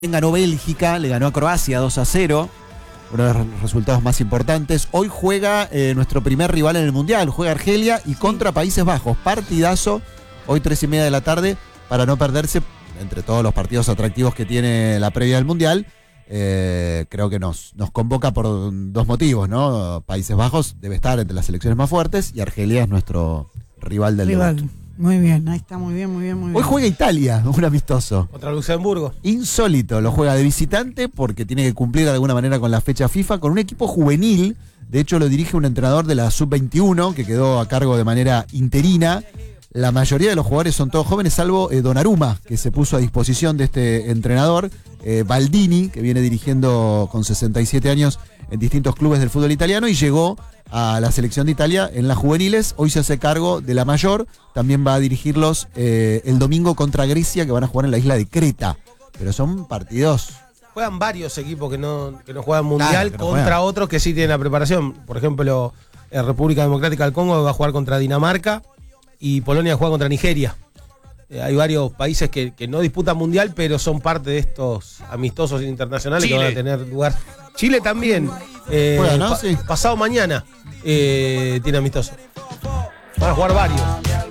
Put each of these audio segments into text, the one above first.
Ganó Bélgica, le ganó a Croacia 2-0, uno de los resultados más importantes. Hoy juega nuestro primer rival en el Mundial, juega Argelia y contra Países Bajos. Partidazo, hoy 3:30 de la tarde, para no perderse, entre todos los partidos atractivos que tiene la previa del Mundial. Creo que nos convoca por dos motivos, ¿no? Países Bajos debe estar entre las selecciones más fuertes y Argelia es nuestro rival del debut. Muy bien, ahí está, muy bien. Hoy juega Italia, un amistoso. Contra Luxemburgo. Insólito, lo juega de visitante porque tiene que cumplir de alguna manera con la fecha FIFA, con un equipo juvenil. De hecho, lo dirige un entrenador de la Sub-21 que quedó a cargo de manera interina. La mayoría de los jugadores son todos jóvenes, salvo Donnarumma, que se puso a disposición de este entrenador. Baldini, que viene dirigiendo con 67 años en distintos clubes del fútbol italiano y llegó a la selección de Italia en las juveniles. Hoy se hace cargo de la mayor. También va a dirigirlos el domingo contra Grecia, que van a jugar en la isla de Creta. Pero son partidos. Juegan varios equipos que no juegan mundial, claro, contra juegan otros que sí tienen la preparación. Por ejemplo, República Democrática del Congo va a jugar contra Dinamarca y Polonia juega contra Nigeria. Hay varios países que no disputan mundial, pero son parte de estos amistosos internacionales que van a tener lugar. Chile también. Juega, ¿no? Sí. Pasado mañana tiene amistoso. Van a jugar varios.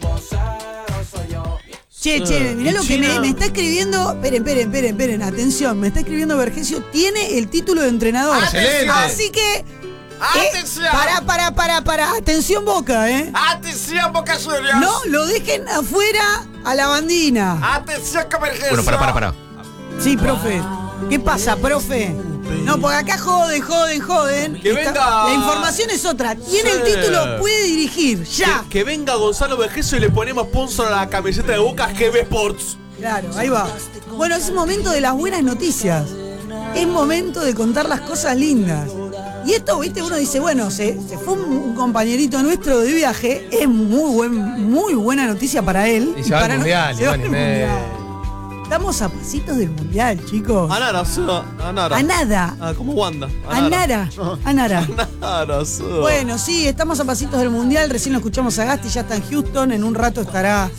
Che, mirá lo que me está escribiendo. Esperen, atención, me está escribiendo Vergesio, tiene el título de entrenador. ¡Excelente! Así que. ¡Atención! Para, atención Boca, ¡Atención, Boca Juniors! No lo dejen afuera a la bandina. ¡Atención, Convergencia! Bueno, para. Sí, profe. ¿Qué pasa, profe? No, porque acá joden. Que venga. La información es otra. Tiene el título, puede dirigir, ya. Que venga Gonzalo Vergesio y le ponemos sponsor a la camiseta de Boca GB Sports. Claro, ahí va. Bueno, es momento de las buenas noticias. Es momento de contar las cosas lindas. Y esto, viste, uno dice, bueno, se fue un compañerito nuestro de viaje, es muy buena noticia para él. Y se va al mundial, se va al mundial. Estamos a pasitos del mundial, chicos. A nada. A ¿Cómo Wanda? A Nara. Sí. Bueno, sí, estamos a pasitos del mundial. Recién lo escuchamos a Gasti, ya está en Houston. En un rato estará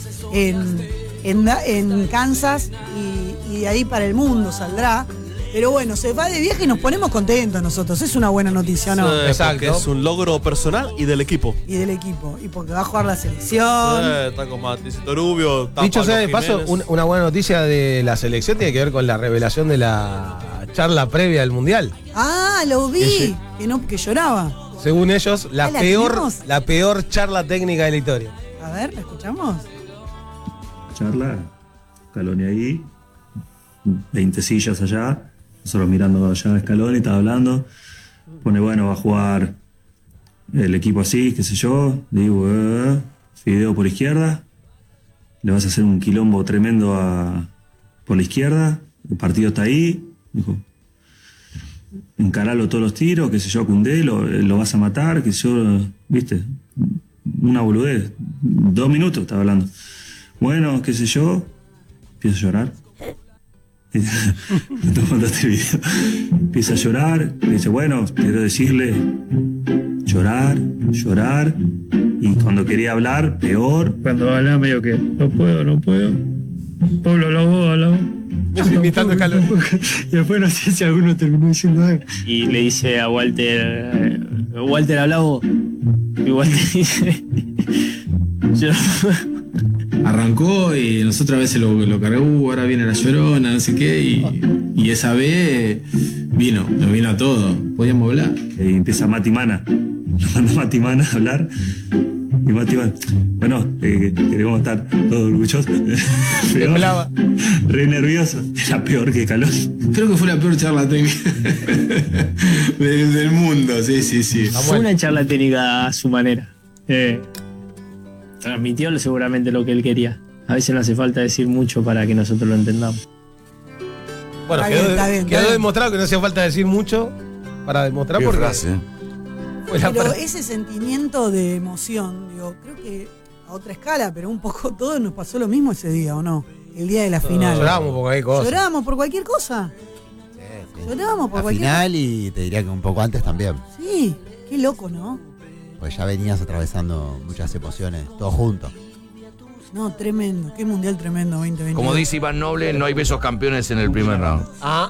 en Kansas y de ahí para el mundo saldrá. Pero bueno, se va de viaje y nos ponemos contentos nosotros. Es una buena noticia, ¿no? Sí, exacto. Es un logro personal y del equipo. Y del equipo. Y porque va a jugar la selección. Está con Maticito Rubio. Dicho sea de paso, una buena noticia de la selección tiene que ver con la revelación de la charla previa del Mundial. Ah, lo vi. Sí. Que lloraba. Según ellos, la peor charla técnica de la historia. A ver, ¿la escuchamos? Charla, Scaloni ahí, 20 sillas allá, nosotros mirando allá a Scaloni, estaba hablando, pone, bueno, va a jugar el equipo así, qué sé yo, digo, Fideo por izquierda, le vas a hacer un quilombo tremendo por la izquierda, el partido está ahí, dijo, encaralo todos los tiros, qué sé yo, Koundé, lo vas a matar, qué sé yo, viste, una boludez, 2 minutos estaba hablando. Bueno, qué sé yo, empiezo a llorar. No te mandaste el video. Empieza a llorar, le dice, bueno, quiero decirle, llorar, y cuando quería hablar, peor. Cuando hablaba medio que, no puedo. Pablo, habla vos. Imitando Scaloni. Y después no sé si alguno terminó diciendo algo. Y le dice a Walter, habla vos. Y Walter dice, yo... Arrancó y nosotros a veces lo cargó, ahora viene la llorona, no sé qué, y esa vez nos vino a todo, podíamos hablar. Y empieza Matimana, nos manda Matimana a hablar, y Matimana, bueno, queremos estar todos orgullosos, pero re nervioso, era peor que Scaloni. Creo que fue la peor charla técnica del mundo, sí. Fue una charla técnica a su manera. Transmitió seguramente lo que él quería. A veces no hace falta decir mucho para que nosotros lo entendamos. Bueno, Está bien. quedó demostrado que no hacía falta decir mucho para demostrar Qué porque frase. Pero ese sentimiento de emoción, digo, creo que a otra escala, pero un poco todos nos pasó lo mismo ese día, ¿o no? El día de la final. Llorábamos por cualquier cosa. Llorábamos por cualquier cosa. Llorábamos por La cualquier final y te diría que un poco antes también. Sí, qué loco, ¿no? Pues ya venías atravesando muchas emociones, todos juntos. No, tremendo. Qué mundial tremendo 2020. Como dice Iván Noble, no hay besos campeones en el primer round.